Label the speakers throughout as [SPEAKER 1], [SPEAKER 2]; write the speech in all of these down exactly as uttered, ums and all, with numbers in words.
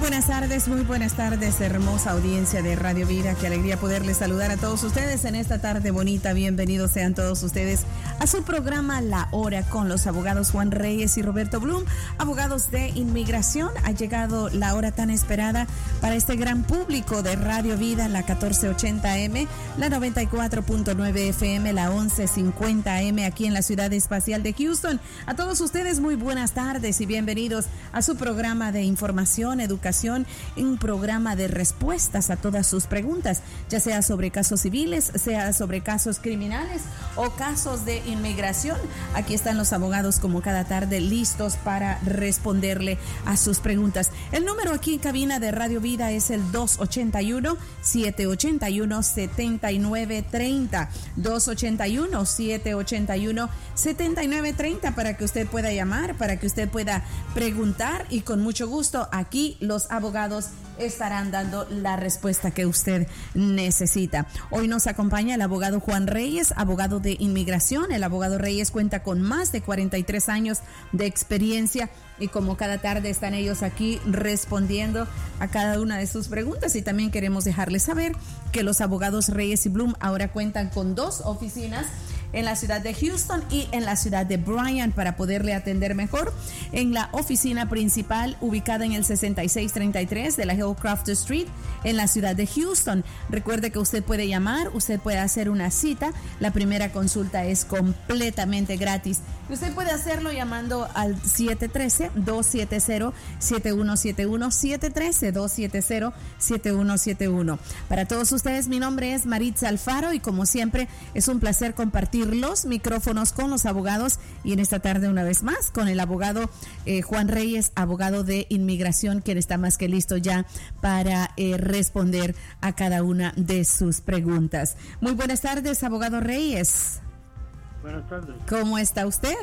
[SPEAKER 1] buenas tardes, muy buenas tardes, hermosa audiencia de Radio Vida. Qué alegría poderles saludar a todos ustedes en esta tarde bonita. Bienvenidos sean todos ustedes a su programa La Hora con los abogados Juan Reyes y Roberto Blum, abogados de inmigración. Ha llegado la hora tan esperada para este gran público de Radio Vida, la catorce ochenta eme, la noventa y cuatro punto nueve efe eme, la once cincuenta eme aquí en la ciudad espacial de Houston. A todos ustedes muy buenas tardes y bienvenidos a su programa de información, educación, un programa de respuestas a todas sus preguntas, ya sea sobre casos civiles, sea sobre casos criminales o casos de inmigración. Aquí están los abogados como cada tarde listos para responderle a sus preguntas. El número aquí en cabina de Radio Vida es el dos ochenta y uno, siete ochenta y uno, setenta y nueve treinta, dos ochenta y uno, siete ochenta y uno, setenta y nueve treinta, para que usted pueda llamar, para que usted pueda preguntar, y con mucho gusto aquí los abogados estarán dando la respuesta que usted necesita. Hoy nos acompaña el abogado Juan Reyes, abogado de inmigración. El abogado Reyes cuenta con más de cuarenta y tres años de experiencia y como cada tarde están ellos aquí respondiendo a cada una de sus preguntas. Y también queremos dejarles saber que los abogados Reyes y Blum ahora cuentan con dos oficinas en la ciudad de Houston y en la ciudad de Bryan para poderle atender mejor. En la oficina principal ubicada en el sesenta y seis treinta y tres de la Hillcroft Street en la ciudad de Houston. Recuerde que usted puede llamar, usted puede hacer una cita. La primera consulta es completamente gratis. Usted puede hacerlo llamando al siete uno tres, dos siete cero, siete uno siete uno, siete uno tres, dos siete cero, siete uno siete uno. Para todos ustedes, mi nombre es Maritza Alfaro y como siempre es un placer compartir los micrófonos con los abogados, y en esta tarde una vez más con el abogado eh, Juan Reyes, abogado de inmigración, quien está más que listo ya para eh, responder a cada una de sus preguntas. Muy buenas tardes, abogado Reyes.
[SPEAKER 2] Buenas tardes.
[SPEAKER 1] ¿Cómo está usted?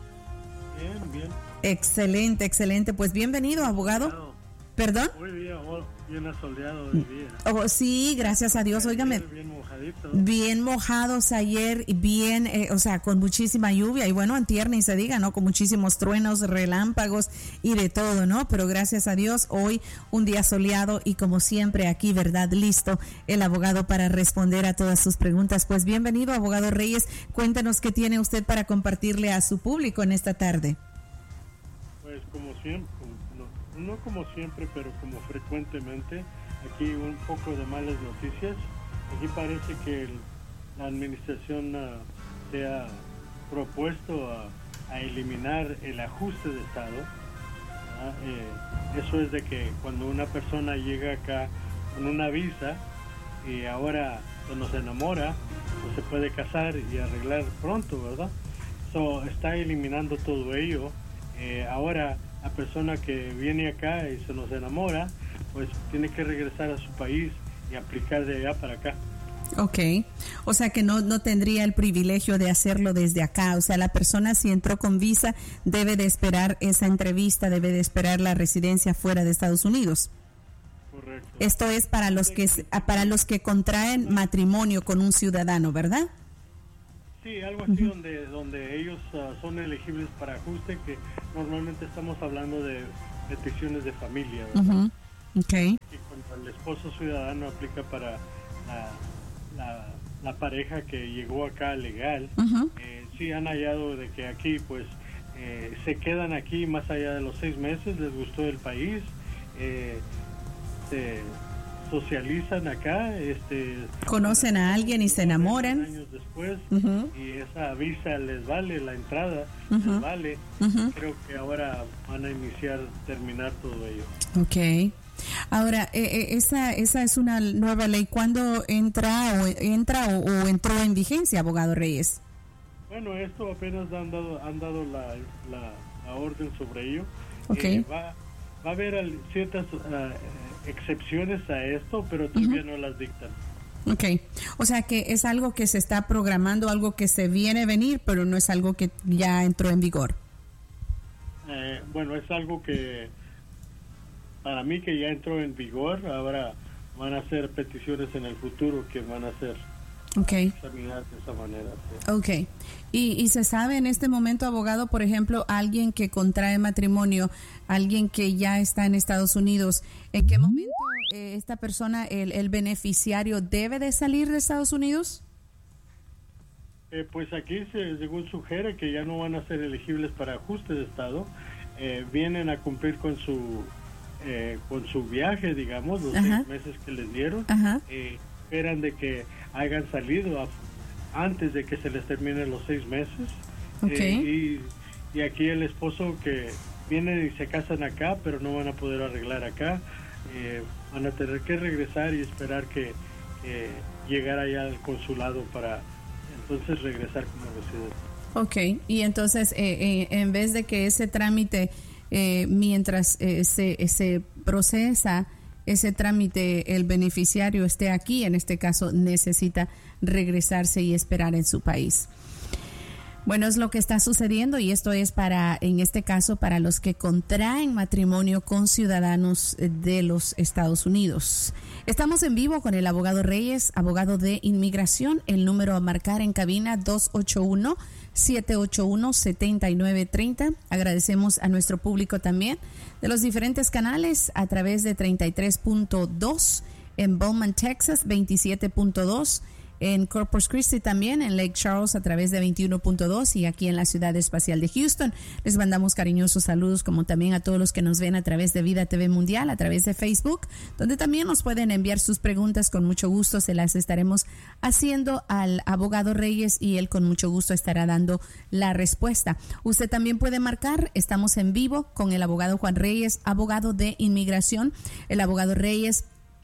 [SPEAKER 2] Bien, bien.
[SPEAKER 1] Excelente, excelente. Pues bienvenido, abogado.
[SPEAKER 2] Soleado.
[SPEAKER 1] ¿Perdón?
[SPEAKER 2] Muy bien, oh, bien asoleado hoy día.
[SPEAKER 1] Oh, sí, gracias a Dios. Óigame.
[SPEAKER 2] Bien mojadito.
[SPEAKER 1] Bien mojados ayer, bien, eh, o sea, con muchísima lluvia, y bueno, antier ni se diga, ¿no? Con muchísimos truenos, relámpagos y de todo, ¿no? Pero gracias a Dios, hoy un día soleado y como siempre aquí, ¿verdad? Listo el abogado para responder a todas sus preguntas. Pues bienvenido, abogado Reyes. Cuéntanos qué tiene usted para compartirle a su público en esta tarde.
[SPEAKER 2] Pues como siempre, no, no como siempre, pero como frecuentemente, aquí un poco de malas noticias. Aquí parece que el, la administración uh, se ha propuesto a, a eliminar el ajuste de estado. ¿Ah? Eh, eso es de que cuando una persona llega acá con una visa y ahora cuando se enamora, pues se puede casar y arreglar pronto, ¿verdad? So, está eliminando todo ello. Eh, ahora la persona que viene acá y se nos enamora, pues tiene que regresar a su país y aplicar de allá para acá.
[SPEAKER 1] Ok, o sea que no, no tendría el privilegio de hacerlo desde acá. O sea, la persona si entró con visa debe de esperar esa entrevista, debe de esperar la residencia fuera de Estados Unidos.
[SPEAKER 2] Correcto.
[SPEAKER 1] Esto es para los que para los que contraen matrimonio con un ciudadano, ¿verdad?
[SPEAKER 2] Sí, algo así. Uh-huh. donde donde ellos uh, son elegibles para ajuste, que normalmente estamos hablando de peticiones de familia, ¿verdad?
[SPEAKER 1] Uh-huh. Okay.
[SPEAKER 2] Y cuando el esposo ciudadano aplica para la, la, la pareja que llegó acá legal, uh-huh. eh, sí han hallado de que aquí pues eh, se quedan aquí más allá de los seis meses, les gustó el país, eh, se socializan acá, este
[SPEAKER 1] conocen a alguien y se enamoran
[SPEAKER 2] años después,
[SPEAKER 1] uh-huh.
[SPEAKER 2] y esa visa les vale, la entrada
[SPEAKER 1] uh-huh.
[SPEAKER 2] les vale. Uh-huh. Creo que ahora van a iniciar, terminar todo ello.
[SPEAKER 1] Okay. Ahora, eh, esa esa es una nueva ley. ¿Cuándo entra o entra o, o entró en vigencia, abogado Reyes?
[SPEAKER 2] Bueno, esto apenas han dado han dado la, la, la orden sobre ello.
[SPEAKER 1] Okay.
[SPEAKER 2] Eh, va, va a haber al, ciertas uh, excepciones a esto, pero todavía uh-huh. no las dictan.
[SPEAKER 1] Okay. O sea que es algo que se está programando, algo que se viene a venir, pero no es algo que ya entró en vigor.
[SPEAKER 2] Eh, bueno, es algo que para mí que ya entró en vigor. Ahora van a hacer peticiones en el futuro que van a ser
[SPEAKER 1] Okay.
[SPEAKER 2] Examinar de esa manera. Sí.
[SPEAKER 1] Okay. Y, y se sabe en este momento, abogado, por ejemplo, alguien que contrae matrimonio, alguien que ya está en Estados Unidos, ¿en qué momento eh, esta persona, el, el beneficiario, debe de salir de Estados Unidos?
[SPEAKER 2] Eh, pues aquí, se, según sugiere, que ya no van a ser elegibles para ajuste de estado. Eh, vienen a cumplir con su eh, con su viaje, digamos, los Ajá. seis meses que les dieron. Eh, esperan de que hayan salido a, antes de que se les terminen los seis meses.
[SPEAKER 1] Okay.
[SPEAKER 2] Eh, y, y aquí el esposo que viene y se casan acá, pero no van a poder arreglar acá. Eh, van a tener que regresar y esperar que, que llegar allá al consulado para entonces regresar como residente.
[SPEAKER 1] Ok, y entonces eh, eh, en vez de que ese trámite, eh, mientras eh, se, se procesa ese trámite, el beneficiario esté aquí, en este caso necesita regresarse y esperar en su país. Bueno, es lo que está sucediendo y esto es para, en este caso, para los que contraen matrimonio con ciudadanos de los Estados Unidos. Estamos en vivo con el abogado Reyes, abogado de inmigración. El número a marcar en cabina dos ocho uno, siete ocho uno, siete nueve tres cero. Agradecemos a nuestro público también de los diferentes canales a través de treinta y tres punto dos en Bowman, Texas, veintisiete punto dos. En Corpus Christi también, en Lake Charles a través de veintiuno punto dos y aquí en la Ciudad Espacial de Houston. Les mandamos cariñosos saludos, como también a todos los que nos ven a través de Vida T V Mundial, a través de Facebook, donde también nos pueden enviar sus preguntas. Con mucho gusto se las estaremos haciendo al abogado Reyes y él con mucho gusto estará dando la respuesta. Usted también puede marcar, estamos en vivo con el abogado Juan Reyes, abogado de inmigración. El abogado Reyes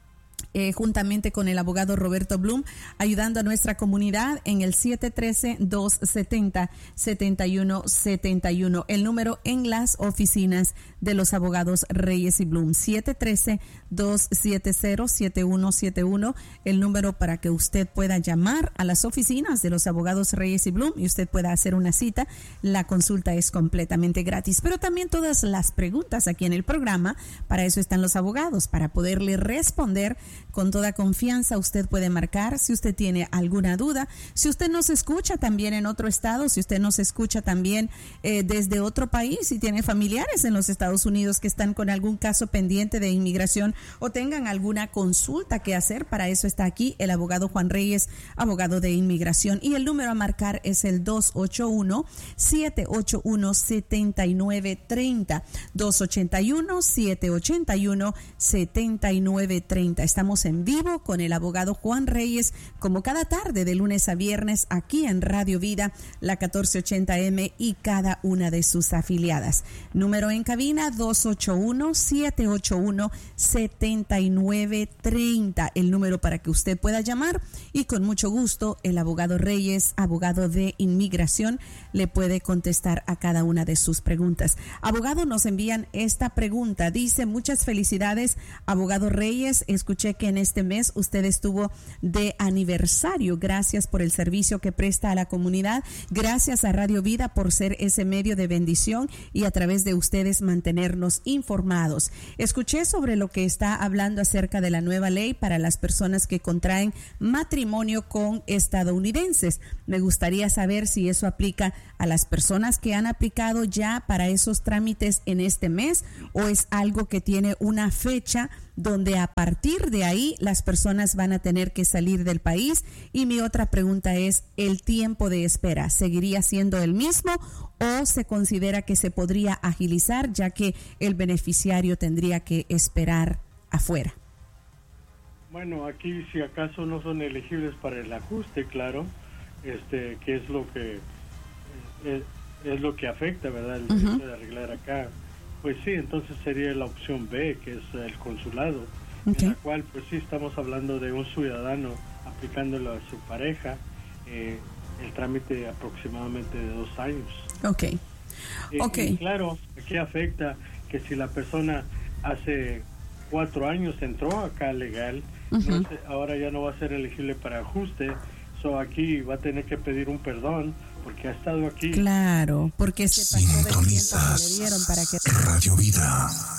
[SPEAKER 1] Eh, juntamente con el abogado Roberto Bloom, ayudando a nuestra comunidad en el siete uno tres, dos siete cero, siete uno siete uno, el número en las oficinas de los abogados Reyes y Bloom, siete uno tres, dos siete cero, siete uno siete uno, el número para que usted pueda llamar a las oficinas de los abogados Reyes y Bloom y usted pueda hacer una cita. La consulta es completamente gratis, pero también todas las preguntas aquí en el programa, para eso están los abogados, para poderle responder con toda confianza. Usted puede marcar si usted tiene alguna duda, si usted nos escucha también en otro estado, si usted nos escucha también eh, desde otro país, si tiene familiares en los Estados Unidos que están con algún caso pendiente de inmigración o tengan alguna consulta que hacer, para eso está aquí el abogado Juan Reyes, abogado de inmigración, y el número a marcar es el dos ocho uno, siete ocho uno, siete nueve tres cero, dos ocho uno, siete ocho uno, siete nueve tres cero. Estamos en vivo con el abogado Juan Reyes, como cada tarde de lunes a viernes aquí en Radio Vida, la catorce ochenta eme y cada una de sus afiliadas. Número en cabina dos ocho uno, siete ocho uno, siete nueve tres cero, el número para que usted pueda llamar y con mucho gusto el abogado Reyes, abogado de inmigración, le puede contestar a cada una de sus preguntas. Abogado, nos envían esta pregunta, dice: muchas felicidades, abogado Reyes, escuché que en este mes usted estuvo de aniversario. Gracias por el servicio que presta a la comunidad. Gracias a Radio Vida por ser ese medio de bendición y a través de ustedes mantenernos informados. Escuché sobre lo que está hablando acerca de la nueva ley para las personas que contraen matrimonio con estadounidenses. Me gustaría saber si eso aplica a las personas que han aplicado ya para esos trámites en este mes o es algo que tiene una fecha donde a partir de ahí las personas van a tener que salir del país. Y mi otra pregunta es, ¿el tiempo de espera seguiría siendo el mismo o se considera que se podría agilizar, ya que el beneficiario tendría que esperar afuera?
[SPEAKER 2] Bueno, aquí si acaso no son elegibles para el ajuste, claro, este, que es lo que es, es lo que afecta, ¿verdad? El derecho uh-huh. de arreglar acá. Pues sí, entonces sería la opción B, que es el consulado, okay. en la cual pues sí estamos hablando de un ciudadano aplicándolo a su pareja, eh, el trámite aproximadamente de dos años.
[SPEAKER 1] Ok,
[SPEAKER 2] eh,
[SPEAKER 1] ok.
[SPEAKER 2] Y claro, aquí afecta que si la persona hace cuatro años entró acá legal, uh-huh. no es, ahora ya no va a ser elegible para ajuste, so aquí va a tener que pedir un perdón, porque ha estado aquí.
[SPEAKER 1] Claro, porque se pasó del tiempo que le dieron para que...
[SPEAKER 3] Radio Vida.